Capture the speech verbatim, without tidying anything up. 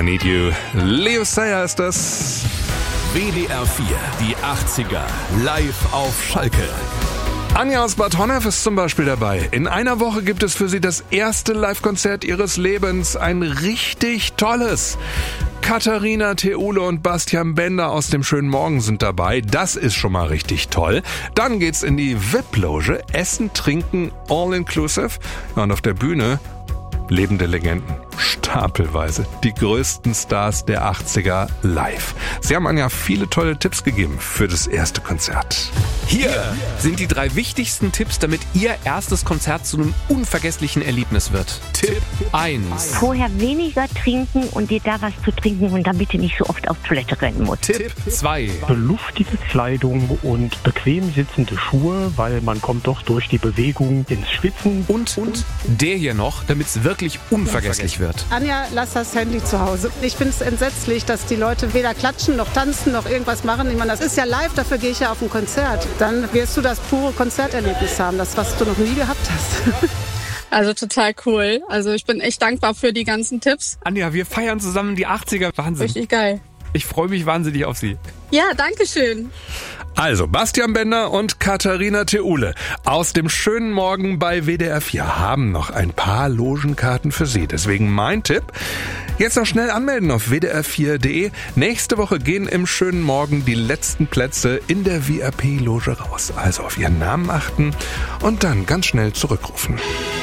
I Need You. Leo Sayer ist das. W D R vier, die achtziger, live auf Schalke. Anja aus Bad Honnef ist zum Beispiel dabei. In einer Woche gibt es für sie das erste Live-Konzert ihres Lebens. Ein richtig tolles. Katharina Theule und Bastian Bender aus dem schönen Morgen sind dabei. Das ist schon mal richtig toll. Dann geht's in die V I P-Loge. Essen, Trinken, all-inclusive. Ja, und auf der Bühne lebende Legenden. Stapelweise. Die größten Stars der achtziger live. Sie haben Anja viele tolle Tipps gegeben für das erste Konzert. Hier sind die drei wichtigsten Tipps, damit Ihr erstes Konzert zu einem unvergesslichen Erlebnis wird. Tipp eins. Vorher weniger trinken und dir da was zu trinken und damit du nicht so oft auf Toilette rennen musst. Tipp zwei. Beluftige Kleidung und bequem sitzende Schuhe, weil man kommt doch durch die Bewegung ins Schwitzen. Und, und der hier noch, damit es wirklich unvergesslich wird. Anja, lass das Handy zu Hause. Ich finde es entsetzlich, dass die Leute weder klatschen, noch tanzen, noch irgendwas machen. Ich meine, das ist ja live, dafür gehe ich ja auf ein Konzert. Dann wirst du das pure Konzerterlebnis haben, das, was du noch nie gehabt hast. Also total cool. Also ich bin echt dankbar für die ganzen Tipps. Anja, wir feiern zusammen die achtziger. Wahnsinn. Richtig geil. Ich freue mich wahnsinnig auf Sie. Ja, danke schön. Also, Bastian Bender und Katharina Theule aus dem schönen Morgen bei W D R vier haben noch ein paar Logenkarten für Sie. Deswegen mein Tipp, jetzt noch schnell anmelden auf w d r vier punkt d e. Nächste Woche gehen im schönen Morgen die letzten Plätze in der V I P-Loge raus. Also auf Ihren Namen achten und dann ganz schnell zurückrufen.